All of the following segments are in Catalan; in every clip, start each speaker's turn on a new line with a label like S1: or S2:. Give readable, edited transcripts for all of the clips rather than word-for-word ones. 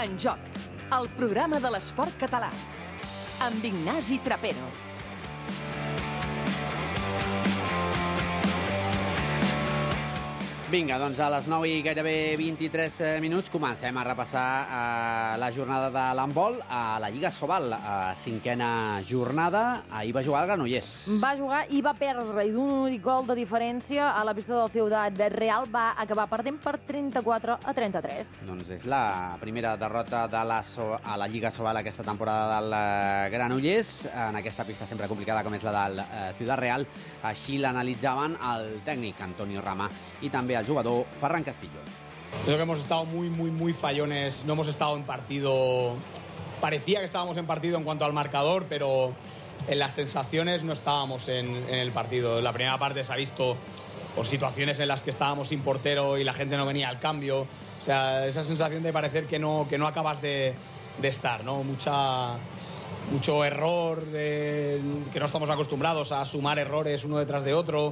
S1: En Joc, el programa de l'esport català, amb Ignasi Trapero.
S2: Vinga, doncs a les 9 i gairebé 23 minuts comencem a repassar la jornada de l'handbol a la Lliga Sobal, cinquena jornada. Ahir va jugar el Granollers.
S3: Va jugar i va perdre, i d'un únic gol de diferència a la pista del Ciutat Real va acabar perdent per 34-33.
S2: Doncs és la primera derrota a la Lliga Sobal aquesta temporada del Granollers, en aquesta pista sempre complicada com és la del Ciutat Real. Així l'analitzaven el tècnic Antonio Rama i també el jugador Ferran Castillo.
S4: Creo que hemos estado muy fallones, no hemos estado en partido, parecía que estábamos en partido en cuanto al marcador, pero en las sensaciones no estábamos en el partido. En la primera parte se ha visto situaciones en las que estábamos sin portero y la gente no venía al cambio, o sea, esa sensación de parecer que no acabas de estar, ¿no? Mucho error, que no estamos acostumbrados a sumar errores uno detrás de otro,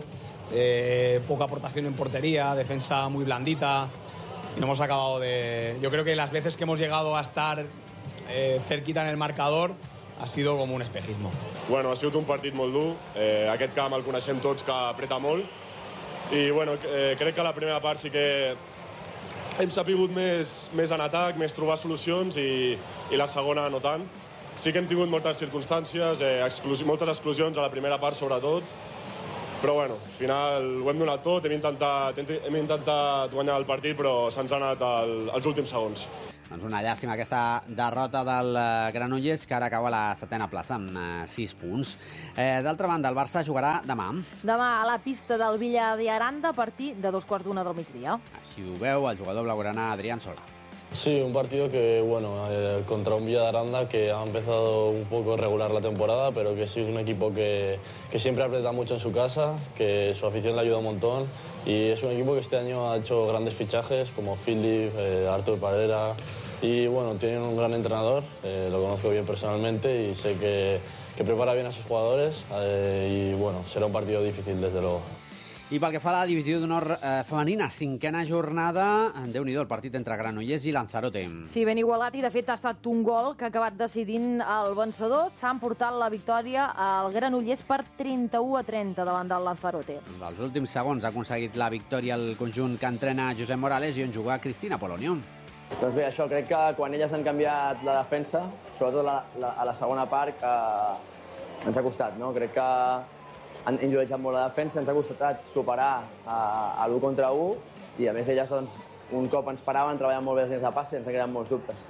S4: poca aportación en portería, defensa muy blandita, y no hemos acabado de... Yo creo que las veces que hemos llegado a estar cerquita en el marcador ha sido como un espejismo.
S5: Bueno, ha sigut un partit molt dur, aquest camp el coneixem tots que apreta molt, i bueno, crec que a la primera part sí que hem sapigut més en atac, més trobar solucions, i la segona no tant. Sí que hem tingut moltes circumstàncies, moltes exclusions a la primera part sobretot, però bueno, al final ho hem donat tot, hem intentat guanyar el partit, però se'ns ha anat els últims segons.
S2: Doncs una llàstima aquesta derrota del Granollers, que ara cau a la setena plaça amb 6 punts. D'altra banda, el Barça jugarà demà.
S3: Demà a la pista del Villa de Aranda a partir de 2:15 del migdia.
S2: Així ho veu el jugador blaugrana Adrián Sola.
S6: Sí, un partido que, contra un Villa de Aranda que ha empezado un poco regular la temporada, pero que sí es un equipo que siempre aprieta mucho en su casa, que su afición le ayuda un montón, y es un equipo que este año ha hecho grandes fichajes como Philip, Artur Parera, y bueno, tienen un gran entrenador, lo conozco bien personalmente y sé que prepara bien a sus jugadores, y bueno, será un partido difícil desde luego.
S2: I pel que fa a la divisió d'honor femenina, cinquena jornada, Déu-n'hi-do, el partit entre Granollers i Lanzarote.
S3: Sí, ben igualat, i de fet ha estat un gol que ha acabat decidint el vencedor. S'ha emportat la victòria al Granollers per 31-30 davant del Lanzarote.
S2: Als últims segons ha aconseguit la victòria el conjunt que entrena Josep Morales i on juga Cristina Polonio.
S7: Doncs bé, això, crec que quan elles han canviat la defensa, sobretot a la segona part, que ens ha costat, no? Crec que han individualitzat molt la defensa, ens ha costat superar a l'1 contra 1, i a més elles, doncs, un cop ens paraven, treballant molt bé les línies de passe i ens ha creat molts dubtes.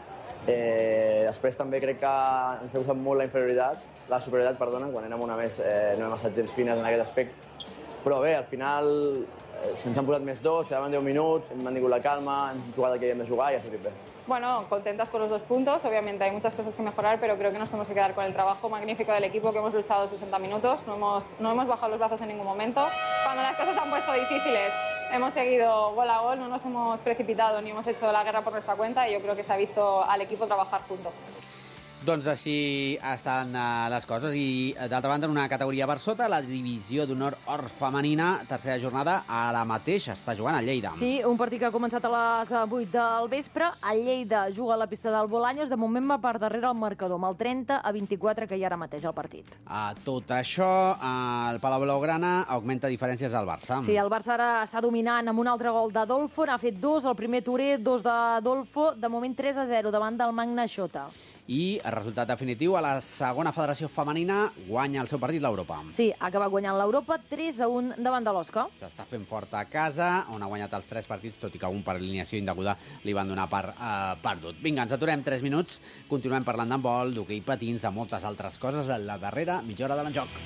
S7: Després també crec que ens ha costat molt la superioritat, quan érem una més, no hem estat gens fines en aquest aspecte. Però bé, al final se'ns han posat més dos, quedaven 10 minuts, hem mantingut la calma, hem jugat el que havíem de jugar i ha sortit bé.
S8: Bueno, contentas con los 2 puntos, obviamente hay muchas cosas que mejorar, pero creo que nos tenemos que quedar con el trabajo magnífico del equipo, que hemos luchado 60 minutos, no hemos bajado los brazos en ningún momento. Cuando las cosas se han puesto difíciles, hemos seguido gol a gol, no nos hemos precipitado ni hemos hecho la guerra por nuestra cuenta, y yo creo que se ha visto al equipo trabajar junto.
S2: Doncs així estan les coses, i d'altra banda, en una categoria per sota, la divisió d'honor or femenina, tercera jornada, ara mateix està jugant a Lleida.
S3: Sí, un partit que ha començat a les 8 del vespre. El Lleida juga a la pista del Bolaños, de moment va per darrere el marcador, amb el 30-24 que hi ha ara mateix al partit.
S2: A tot això, el Palau Blaugrana augmenta diferències al Barça.
S3: Sí, el Barça ara està dominant amb un altre gol d'Adolfo, n'ha fet 2, el primer Touré, 2 d'Adolfo, de moment 3-0 davant del Magna Xota.
S2: I el resultat definitiu, a la segona federació femenina guanya el seu partit l'Europa.
S3: Sí, ha acabat guanyant l'Europa 3-1 davant de l'Osca.
S2: S'està fent fort a casa, on ha guanyat els 3 partits, tot i que un per alineació indeguda li van donar per perdut. Vinga, ens aturem 3 minuts, continuem parlant d'handbol, d'hoquei patins, de moltes altres coses a la darrera mitja hora de l'enjoc.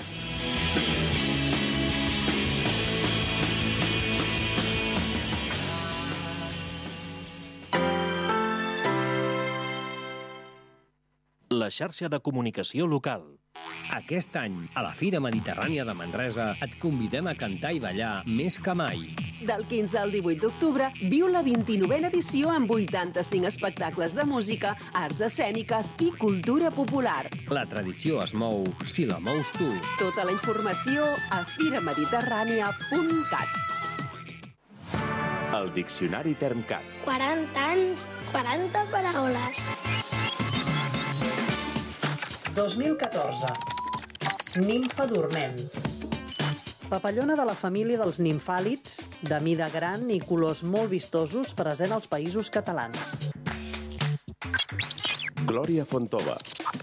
S9: La xarxa de comunicació local.
S10: Aquest any, a la Fira Mediterrània de Manresa, et convidem a cantar i ballar més que mai.
S11: Del 15 al 18 d'octubre, viu la 29a edició amb 85 espectacles de música, arts escèniques i cultura popular.
S10: La tradició es mou si la mous tu.
S11: Tota la informació a firamediterrània.cat.
S9: El Diccionari Termcat.
S12: 40 anys 40 paraules.
S11: 2014. Nimfa dorment. Papallona de la família dels nimfàlids, de mida gran i colors molt vistosos, present als Països Catalans.
S13: Glòria Fontova.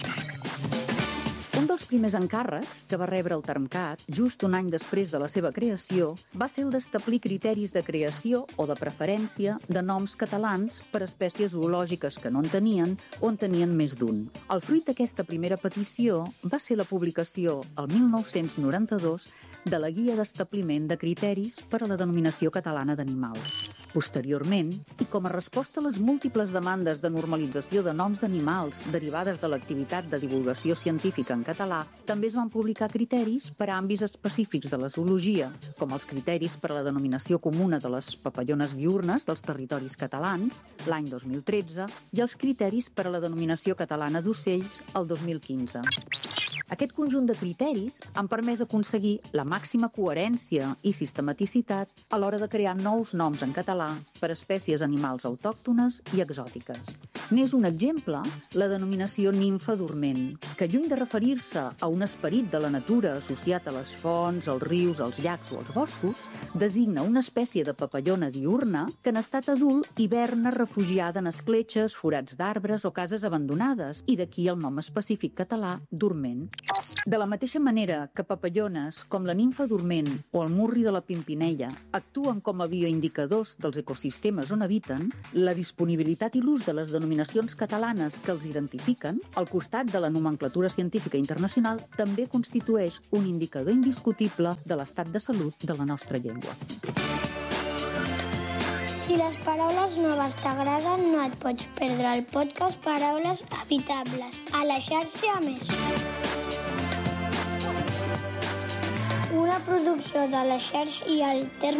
S14: Un dels primers encàrrecs que va rebre el Termcat, just un any després de la seva creació, va ser el d'establir criteris de creació o de preferència de noms catalans per a espècies zoològiques que no en tenien o en tenien més d'un. El fruit d'aquesta primera petició va ser la publicació, el 1992, de la Guia d'Establiment de Criteris per a la Denominació Catalana d'Animals. Posteriorment, i com a resposta a les múltiples demandes de normalització de noms d'animals derivades de l'activitat de divulgació científica en català, també es van publicar criteris per a àmbits específics de la zoologia, com els criteris per a la denominació comuna de les papallones diurnes dels territoris catalans, l'any 2013, i els criteris per a la denominació catalana d'ocells, el 2015. Aquest conjunt de criteris han permès aconseguir la màxima coherència i sistematicitat a l'hora de crear nous noms en català per a espècies animals autòctones i exòtiques. N'és un exemple la denominació nimfa dorment, que lluny de referir-se a un esperit de la natura associat a les fonts, els rius, els llacs o els boscos, designa una espècie de papallona diurna que en estat adult hiverna refugiada en escletxes, forats d'arbres o cases abandonades, i d'aquí el nom específic català, dorment. De la mateixa manera que papallones com la nimfa dorment o el murri de la Pimpinella actuen com a bioindicadors dels ecosistemes on habiten, la disponibilitat i l'ús de les denominacions catalanes que els identifiquen, al costat de la nomenclatura científica internacional, també constitueix un indicador indiscutible de l'estat de salut de la nostra llengua.
S12: Si les paraules noves t'agraden, no et pots perdre el podcast Paraules Habitables a la xarxa Més. Una producció de la xarxa i el